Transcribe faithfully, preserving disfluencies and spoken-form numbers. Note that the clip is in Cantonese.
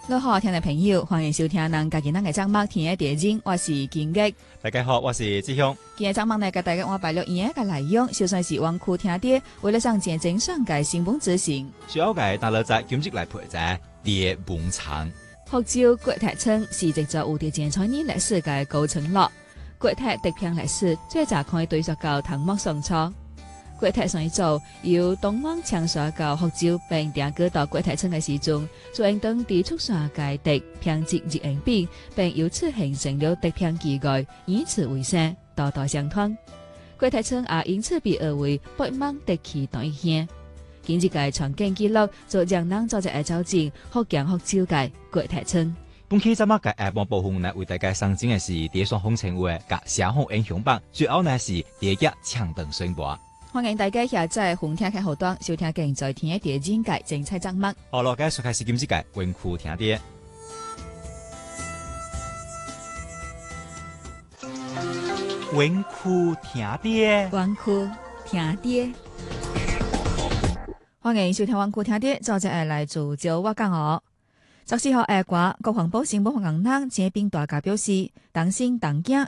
你好，聽眾朋友，歡迎收聽咱家己咱嘅節目《天嘅地經》，我是金吉。 大家好，我是志雄。 今日節目呢，給大家我擺錄音嘅內容，就算是灣區聽啲，為了上前正上嘅新聞資訊。 需要嘅大家在今日來陪在啲農場。 福州國泰村是一座有着前千年歷史嘅古村落，國泰得片歷史最早可以追溯到唐末宋初。國泰上一組由東灣搶沙到福州並定居到國泰村嘅時陣，就應當地出山界地偏植日用品，並由此形成了得片記載，以此為生，代代相傳。國泰村也因此被譽為北望得其當一縣。今日嘅傳景記錄就讓人做一個走進福建福州嘅國泰村。 本期節目嘅下半部分呢，為大家上鏡嘅是第雙風情話及社會影響榜，最後呢是第一搶燈宣播。 歡迎大家下載紅聽嘅後端收聽現在聽嘅第二節精彩節目。 好咯，繼續開始今日嘅灣區聽啲。灣區聽啲， 灣區聽啲。歡迎收聽灣區聽啲，作者係來自趙我講我。十四號下晡，國防部新聞發言人謝斌大家表示，當心當驚